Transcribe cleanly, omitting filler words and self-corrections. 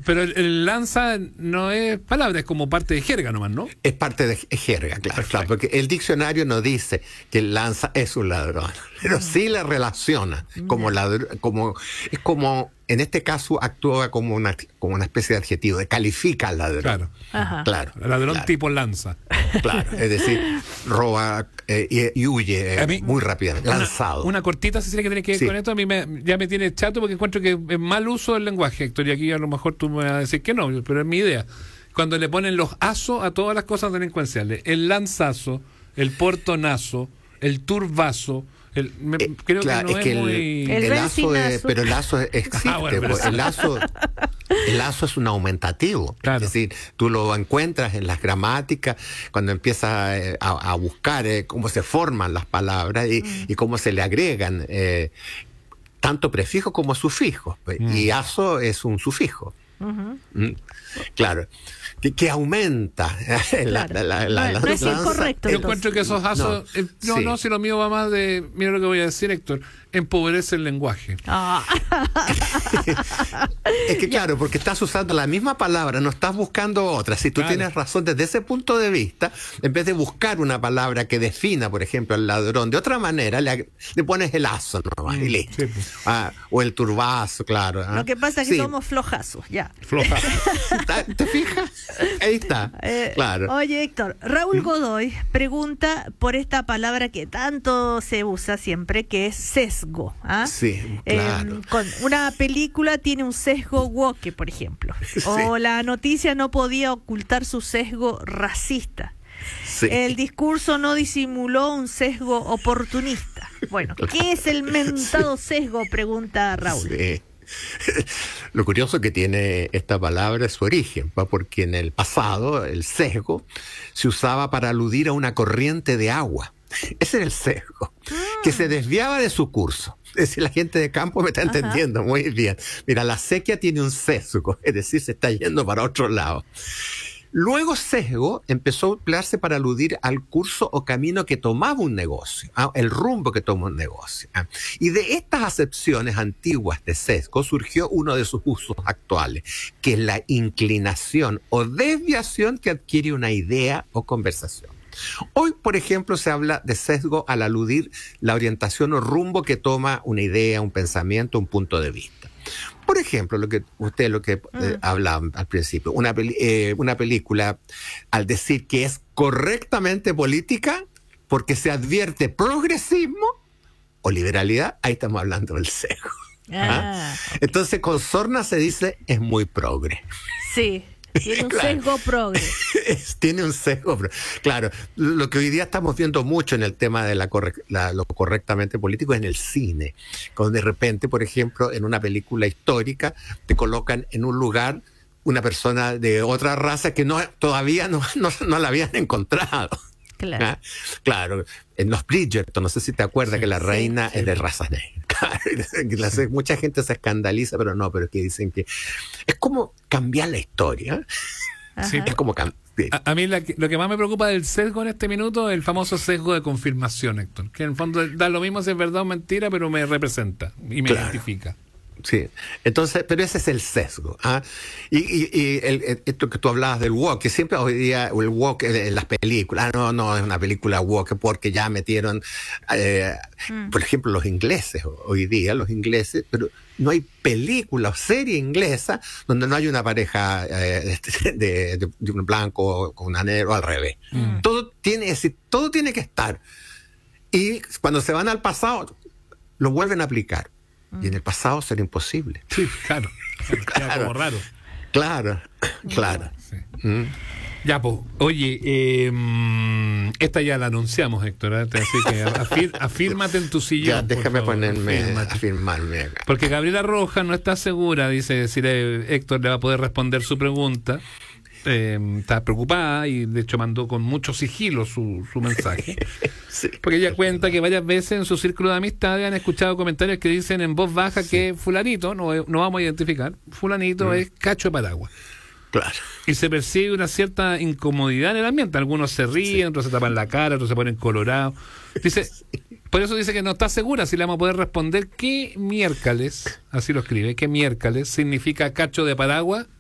Pero el lanza no es palabra, es como parte de jerga nomás, ¿no? Es parte de jerga, claro, porque el diccionario no dice que el lanza es un ladrón, pero sí la relaciona como ladrón, es como, en este caso actúa como una especie de adjetivo, califica al ladrón. Claro. Ajá. Claro. Ladrón claro. tipo lanza. Claro, es decir, roba y huye A mí- muy rápidamente, lanzado. Una cortita, Cecilia, que tiene que ver Sí. con esto, a mí ya me tiene chato porque encuentro que es mal uso del lenguaje, Héctor, y aquí a lo mejor tú me vas a decir que no, pero es mi idea. Cuando le ponen los asos a todas las cosas delincuenciales, el lanzazo, el portonazo, el turbazo, creo claro, que no es que El el lazo benzinazo. pero el lazo existe, Bueno, pero pues, el lazo es un aumentativo. Claro. Es decir, tú lo encuentras en las gramáticas cuando empiezas a buscar cómo se forman las palabras y cómo se le agregan tanto prefijos como sufijos. Y aso es un sufijo. Claro, que aumenta No es incorrecto. Yo entonces. encuentro que esos asos, si lo mío va más de, mira lo que voy a decir, Héctor, empobrece el lenguaje. Ah. Es que claro, porque estás usando la misma palabra, no estás buscando otra. Si tú Claro. tienes razón desde ese punto de vista, en vez de buscar una palabra que defina, por ejemplo, al ladrón de otra manera, le pones el aso nomás y listo. Sí, pues. O el turbazo, claro. Lo que pasa es que Sí. somos flojazos, ya. Floja. ¿Te fijas? Ahí está. Claro. Oye, Héctor, Raúl Godoy pregunta por esta palabra que tanto se usa siempre, que es sesgo. ¿Ah? Sí, claro. Con una película tiene un sesgo woke, por ejemplo. O la noticia no podía ocultar su sesgo racista. Sí. El discurso no disimuló un sesgo oportunista. Bueno, ¿qué es el mentado sesgo? Pregunta Raúl. Sí. Lo curioso que tiene esta palabra es su origen, porque en el pasado el sesgo se usaba para aludir a una corriente de agua. Ese era el sesgo, que se desviaba de su curso. Es decir, la gente de campo me está entendiendo muy bien. Mira, la sequía tiene un sesgo, es decir, se está yendo para otro lado. Luego sesgo empezó a emplearse para aludir al curso o camino que tomaba un negocio, el rumbo que toma un negocio. Y de estas acepciones antiguas de sesgo surgió uno de sus usos actuales, que es la inclinación o desviación que adquiere una idea o conversación. Hoy, por ejemplo, se habla de sesgo al aludir la orientación o rumbo que toma una idea, un pensamiento, un punto de vista. Por ejemplo, lo que hablaba al principio, una película, al decir que es correctamente política, porque se advierte progresismo o liberalidad, ahí estamos hablando del sesgo. Entonces, con sorna se dice es muy progre. Sí. Tiene un Claro. sesgo progre. Tiene un sesgo. Claro, lo que hoy día estamos viendo mucho en el tema de lo correctamente político es en el cine. Cuando de repente, por ejemplo, en una película histórica, te colocan en un lugar una persona de otra raza que todavía no la habían encontrado. Claro. ¿Ah? Claro, en los Bridgerton, no sé si te acuerdas que la reina es de raza negra. Claro, mucha gente se escandaliza, pero es que dicen que es como cambiar la historia. Sí, Es como a mí lo que más me preocupa del sesgo en este minuto es el famoso sesgo de confirmación, Héctor, que en el fondo da lo mismo si es verdad o mentira, pero me representa y me identifica. Sí, entonces, pero ese es el sesgo. Esto que tú hablabas del woke, que siempre hoy día el woke en las películas, no es una película woke porque ya metieron, por ejemplo, los ingleses, hoy día los ingleses, pero no hay película o serie inglesa donde no hay una pareja de un blanco con un negro al revés. Todo tiene que estar. Y cuando se van al pasado, lo vuelven a aplicar. Y en el pasado será imposible. Sí, claro. Queda como raro. Claro. Sí. Ya, pues, oye, esta ya la anunciamos, Héctor, ¿eh? Así que afírmate en tu sillón. Ya, déjame por favor, afírmate. afirmarme acá. Porque Gabriela Rojas no está segura, dice si Héctor le va a poder responder su pregunta. Está preocupada y de hecho mandó con mucho sigilo su mensaje. Sí. Porque ella cuenta que varias veces en su círculo de amistades han escuchado comentarios que dicen en voz baja que fulanito, no vamos a identificar, fulanito es cacho de paraguas. Claro. Y se percibe una cierta incomodidad en el ambiente. Algunos se ríen, otros se tapan la cara, otros se ponen colorados. Dice, por eso dice que no está segura si le vamos a poder responder qué miércoles, así lo escribe, qué miércoles significa cacho de paraguas